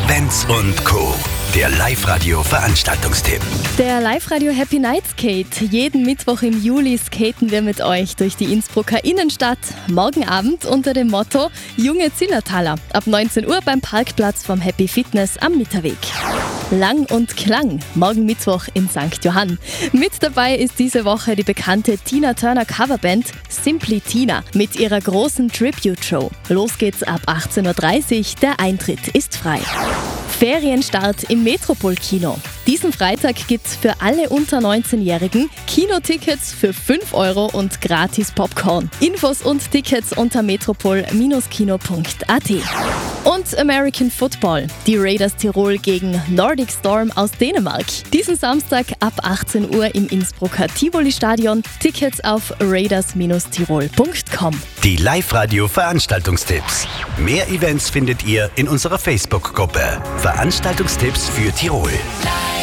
Benz und Co. Der Live-Radio-Veranstaltungstipp. Der Live-Radio Happy Night Skate. Jeden Mittwoch im Juli skaten wir mit euch durch die Innsbrucker Innenstadt. Morgen Abend unter dem Motto Junge Zillertaler. Ab 19 Uhr beim Parkplatz vom Happy Fitness am Mitterweg. Lang und Klang. Morgen Mittwoch in St. Johann. Mit dabei ist diese Woche die bekannte Tina Turner Coverband Simply Tina mit ihrer großen Tribute-Show. Los geht's ab 18.30 Uhr. Der Eintritt ist frei. Ferienstart im Metropol-Kino. Diesen Freitag gibt's für alle unter 19-Jährigen Kinotickets für 5 € und gratis Popcorn. Infos und Tickets unter metropol-kino.at. Und American Football. Die Raiders Tirol gegen Nordic Storm aus Dänemark. Diesen Samstag ab 18 Uhr im Innsbrucker Tivoli-Stadion. Tickets auf raiders-tirol.com. Die Live-Radio-Veranstaltungstipps. Mehr Events findet ihr in unserer Facebook-Gruppe. Veranstaltungstipps für Tirol.